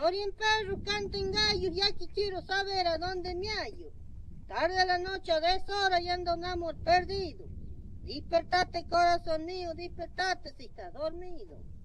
Oyen perros, canten gallos, ya que quiero saber a dónde me hallo. Tarde a la noche a deshora y ando un amor perdido. Despertate, corazón mío, despertate si estás dormido.